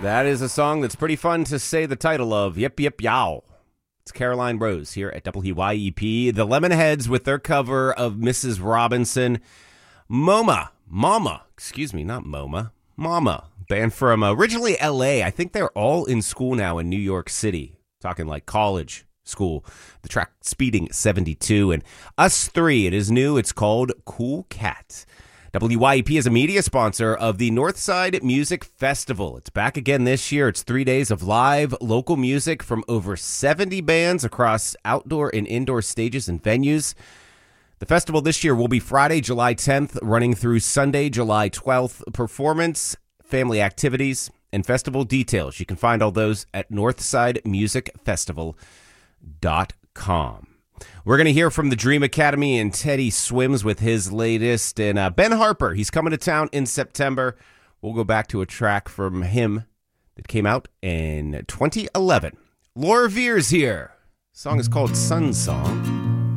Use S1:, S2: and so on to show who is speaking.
S1: That is a song that's pretty fun to say the title of. Yip, yip, yow. It's Caroline Rose here at WYEP. The Lemonheads with their cover of Mrs. Robinson. Mama, not Mama. Band from originally L.A. I think they're all in school now in New York City. Talking like college school. The track Speeding 72. And Us 3, it is new. It's called Cool Cat. WYEP is a media sponsor of the Northside Music Festival. It's back again this year. It's 3 days of live local music from over 70 bands across outdoor and indoor stages and venues. The festival this year will be Friday, July 10th, running through Sunday, July 12th. Performance, family activities, and festival details. You can find all those at northsidemusicfestival.com. We're going to hear from the Dream Academy and Teddy Swims with his latest. And Ben Harper, he's coming to town in September. We'll go back to a track from him that came out in 2011. Laura Veer's here. The song is called Sun Song.